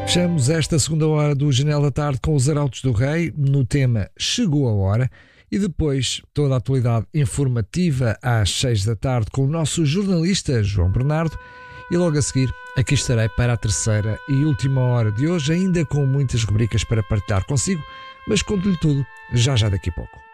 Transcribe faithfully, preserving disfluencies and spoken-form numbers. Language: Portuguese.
Fechamos esta segunda hora do Janela da Tarde com os Arautos do Rei no tema Chegou a Hora e depois toda a atualidade informativa às seis da tarde com o nosso jornalista João Bernardo e logo a seguir aqui estarei para a terceira e última hora de hoje, ainda com muitas rubricas para partilhar consigo, mas conto-lhe tudo já já daqui a pouco.